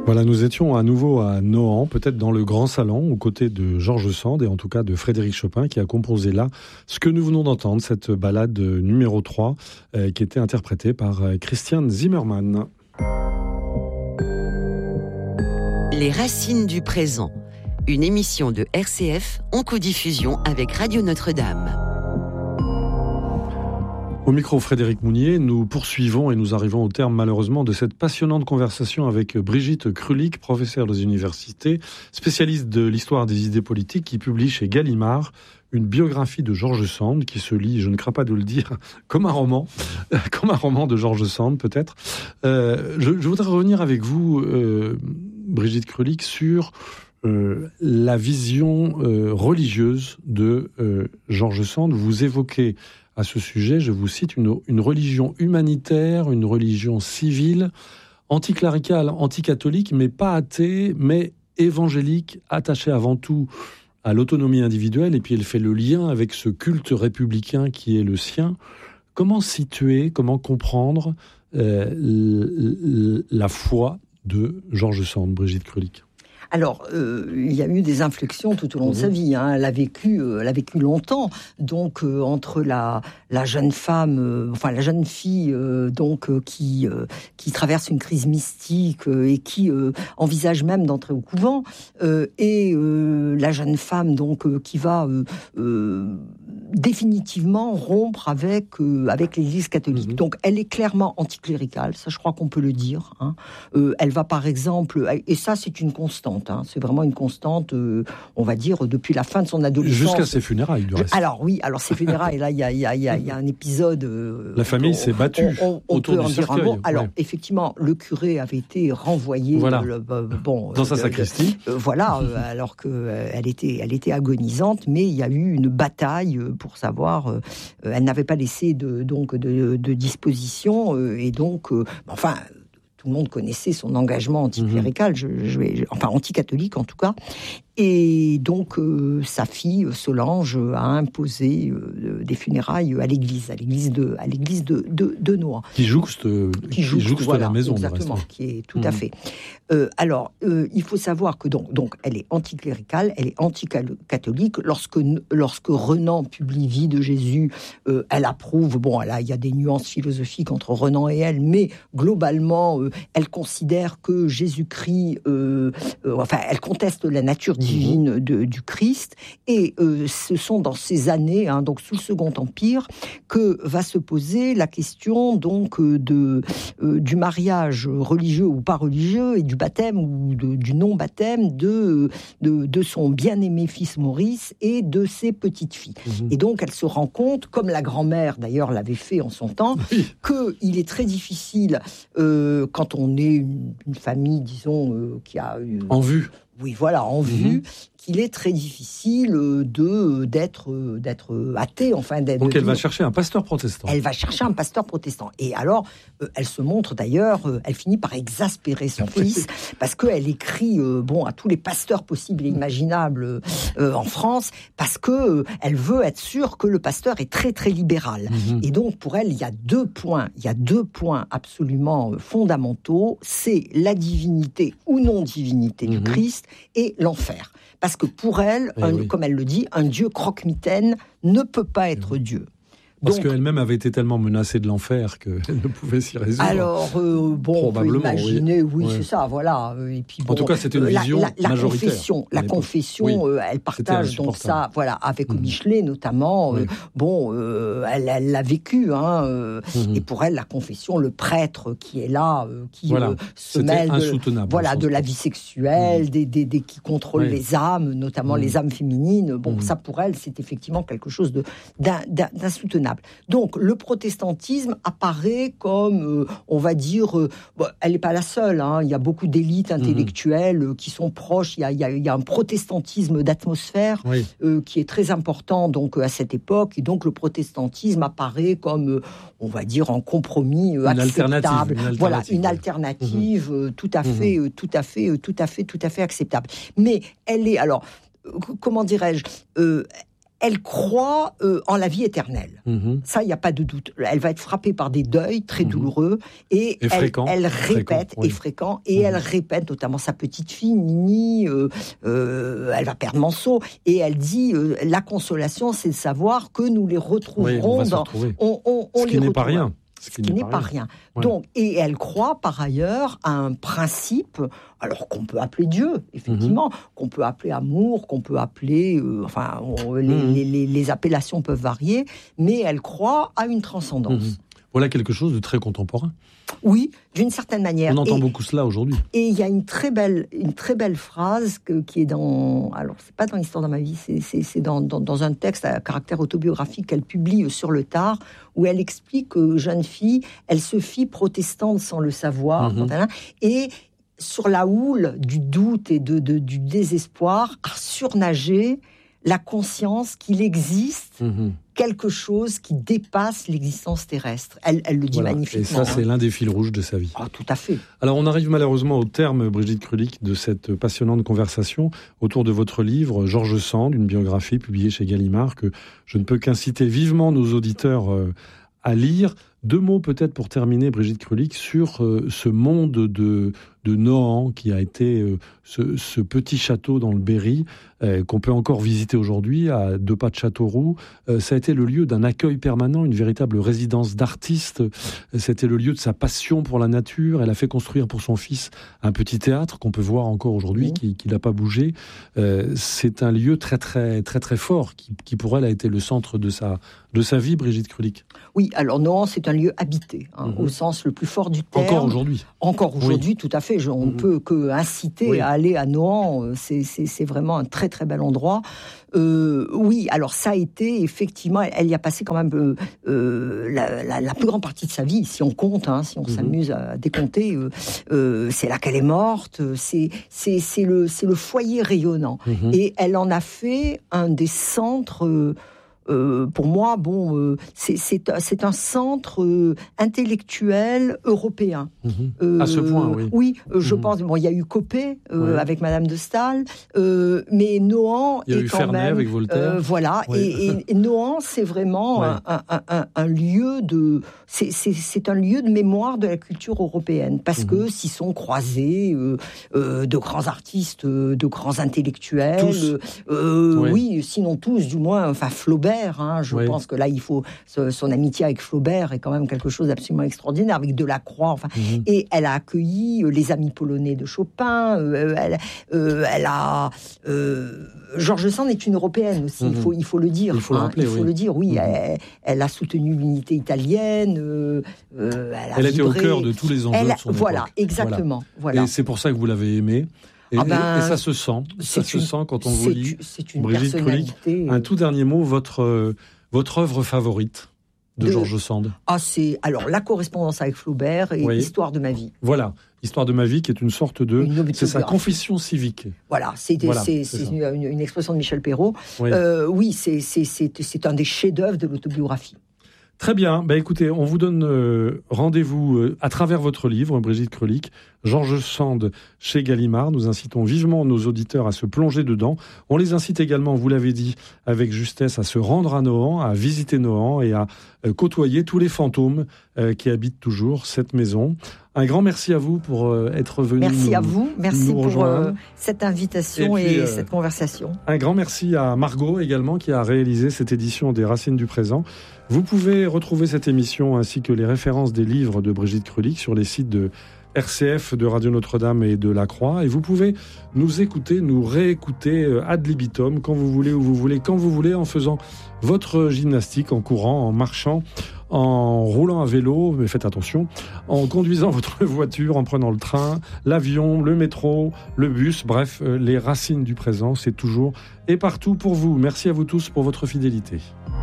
Voilà, nous étions à nouveau à Nohant, peut-être dans le grand salon, aux côtés de Georges Sand et en tout cas de Frédéric Chopin, qui a composé là ce que nous venons d'entendre, cette ballade numéro 3, qui était interprétée par Christian Zimmermann. Les racines du présent, une émission de RCF en codiffusion avec Radio Notre-Dame. Au micro, Frédéric Mounier, nous poursuivons et nous arrivons au terme malheureusement de cette passionnante conversation avec Brigitte Krulik, professeure des universités, spécialiste de l'histoire des idées politiques, qui publie chez Gallimard une biographie de Georges Sand qui se lit, je ne crains pas de le dire, comme un roman de Georges Sand peut-être. Je voudrais revenir avec vous, Brigitte Krulik, sur la vision religieuse de Georges Sand. Vous évoquez à ce sujet, je vous cite, une religion humanitaire, une religion civile, anticléricale, anticatholique, mais pas athée, mais évangélique, attachée avant tout à l'autonomie individuelle. Et puis elle fait le lien avec ce culte républicain qui est le sien. Comment situer, comment comprendre la foi de Georges Sand, Brigitte Krulik ? Alors, il y a eu des inflexions tout au long de sa vie. Elle a vécu longtemps. Donc, entre la jeune femme, la jeune fille, qui traverse une crise mystique et qui envisage même d'entrer au couvent, et la jeune femme qui va définitivement rompre avec l'Église catholique. Donc, elle est clairement anticléricale. Ça, je crois qu'on peut le dire. Elle va, par exemple, et ça, c'est une constante. C'est vraiment une constante, on va dire, depuis la fin de son adolescence. Jusqu'à ses funérailles, du reste. Alors ses funérailles, là, il y a un épisode... la famille s'est battue autour du cercueil. Alors, effectivement, le curé avait été renvoyé dans sa sacristie. Alors qu'elle était agonisante, mais il y a eu une bataille pour savoir... elle n'avait pas laissé de disposition, et donc... tout le monde connaissait son engagement anticlérical, anticatholique en tout cas. Et donc, sa fille, Solange, a imposé des funérailles à l'église de Nohant. Qui jouxte la maison. Exactement, qui est tout à fait. Il faut savoir que donc elle est anticléricale, elle est anticatholique. Lorsque Renan publie Vie de Jésus, elle approuve. Il y a des nuances philosophiques entre Renan et elle, mais globalement, elle considère que Jésus-Christ, elle conteste la nature divine du Christ, et ce sont dans ces années, donc sous le Second Empire, que va se poser la question du mariage religieux ou pas religieux, et du baptême ou du non-baptême de son bien-aimé fils Maurice et de ses petites filles. Et donc elle se rend compte, comme la grand-mère d'ailleurs l'avait fait en son temps, qu'il est très difficile, quand on est une famille, disons, qui a... en vue. Oui, voilà, en vue, qu'il est très difficile d'être athée. Donc elle va chercher un pasteur protestant. Elle va chercher un pasteur protestant. Et alors, elle se montre d'ailleurs, elle finit par exaspérer son fils, parce qu'elle écrit à tous les pasteurs possibles et imaginables en France, parce que elle veut être sûre que le pasteur est très très libéral. Et donc pour elle, il y a deux points absolument fondamentaux. C'est la divinité ou non-divinité du Christ et l'enfer. Parce que pour elle, comme elle le dit, un Dieu croque-mitaine ne peut pas être Dieu. Parce qu'elle-même avait été tellement menacée de l'enfer qu'elle ne pouvait s'y résoudre. Alors, on peut imaginer, c'est ça, voilà. Et puis, en tout cas, c'était une vision majoritaire. La confession, elle partage donc ça, avec Michelet notamment. Elle l'a vécu, et pour elle, la confession, le prêtre qui est là, se mêle de la vie sexuelle, qui contrôle les âmes, notamment les âmes féminines. Ça pour elle, c'est effectivement quelque chose d'insoutenable. Donc, le protestantisme apparaît comme, on va dire, elle n'est pas la seule. Il y a beaucoup d'élites intellectuelles qui sont proches. Il y a un protestantisme d'atmosphère qui est très important donc à cette époque. Et donc, le protestantisme apparaît comme, on va dire, un compromis acceptable. Une alternative tout à fait acceptable. Mais elle est, alors, comment dirais-je, elle croit en la vie éternelle. Ça, il n'y a pas de doute. Elle va être frappée par des deuils très douloureux et elle répète, elle répète notamment sa petite fille, Nini, elle va perdre Manceau, et elle dit la consolation, c'est de savoir que nous les retrouverons. Ce qui n'est pas rien. Ce qui n'est pas rien. Ouais. Donc, et elle croit par ailleurs à un principe, alors qu'on peut appeler Dieu, effectivement, qu'on peut appeler amour, qu'on peut appeler, les appellations peuvent varier, mais elle croit à une transcendance. Voilà quelque chose de très contemporain. Oui, d'une certaine manière. On entend beaucoup cela aujourd'hui. Et il y a une très belle phrase qui est dans... Alors, c'est pas dans l'histoire de ma vie, c'est dans un texte à caractère autobiographique qu'elle publie sur le tard, où elle explique que, jeune fille, elle se fit protestante sans le savoir, et sur la houle du doute et du désespoir a surnagé la conscience qu'il existe quelque chose qui dépasse l'existence terrestre. Elle le dit magnifiquement. Et ça, c'est l'un des fils rouges de sa vie. Ah, tout à fait. Alors, on arrive malheureusement au terme, Brigitte Krulik, de cette passionnante conversation autour de votre livre, George Sand, une biographie publiée chez Gallimard, que je ne peux qu'inciter vivement nos auditeurs à lire. 2 mots peut-être pour terminer, Brigitte Krulik, sur ce monde de Nohant, qui a été ce petit château dans le Berry, qu'on peut encore visiter aujourd'hui, à 2 pas de Châteauroux. Ça a été le lieu d'un accueil permanent, une véritable résidence d'artiste. C'était le lieu de sa passion pour la nature. Elle a fait construire pour son fils un petit théâtre qu'on peut voir encore aujourd'hui, qui n'a pas bougé. C'est un lieu très, très, très, très fort, qui pour elle a été le centre de sa vie, Brigitte Krulik. Oui, alors Nohant, c'est un lieu habité, au sens le plus fort du terme. Encore aujourd'hui. Encore aujourd'hui, tout à fait. On ne peut que inciter à aller à Nohant. C'est vraiment un très très bel endroit. Oui, alors ça a été effectivement, elle y a passé quand même la plus grande partie de sa vie, si on compte, si on s'amuse à décompter. C'est là qu'elle est morte. C'est le foyer rayonnant. Et elle en a fait un des centres. Pour moi, c'est un centre intellectuel européen. À ce point, oui. Oui, je pense. Bon, il y a eu Copé avec Madame de Staël, mais Nohant il y a est eu quand Fernet même avec Voltaire. Voilà, et Nohant, c'est vraiment un lieu de. C'est un lieu de mémoire de la culture européenne, parce que s'y sont croisés de grands artistes, de grands intellectuels. Tous. Oui, sinon tous, du moins. Enfin, Flaubert. Je pense que là, il faut son amitié avec Flaubert est quand même quelque chose d'absolument extraordinaire, avec Delacroix. Et elle a accueilli les amis polonais de Chopin. Elle a George Sand est une européenne aussi. Il faut le dire. Il faut le rappeler. Le dire. Oui, elle a soutenu l'unité italienne. Elle était au cœur de tous les enjeux de son Voilà, époque. exactement. Voilà. Et c'est pour ça que vous l'avez aimée. Et ça se sent. Ça se sent quand on vous lit. C'est une Brigitte personnalité. Krulik, un tout dernier mot, votre œuvre favorite de George Sand. C'est alors la correspondance avec Flaubert et Histoire de ma vie. Voilà, Histoire de ma vie, qui est une sorte de... C'est sa confession civique. Voilà, c'est une expression de Michel Perrault. C'est un des chefs-d'œuvre de l'autobiographie. Très bien. Écoutez, on vous donne rendez-vous à travers votre livre, Brigitte Krulik, George Sand chez Gallimard. Nous incitons vivement nos auditeurs à se plonger dedans. On les incite également, vous l'avez dit avec justesse, à se rendre à Nohant, à visiter Nohant et à côtoyer tous les fantômes qui habitent toujours cette maison. Un grand merci à vous pour être venu. Merci à vous. Merci pour cette invitation et puis, cette conversation. Un grand merci à Margot également qui a réalisé cette édition des Racines du présent. Vous pouvez retrouver cette émission ainsi que les références des livres de Brigitte Krulik sur les sites de RCF, de Radio Notre-Dame et de La Croix. Et vous pouvez nous écouter, nous réécouter ad libitum, quand vous voulez, où vous voulez, quand vous voulez, en faisant votre gymnastique, en courant, en marchant, en roulant à vélo, mais faites attention, en conduisant votre voiture, en prenant le train, l'avion, le métro, le bus, bref, les racines du présent, c'est toujours et partout pour vous. Merci à vous tous pour votre fidélité.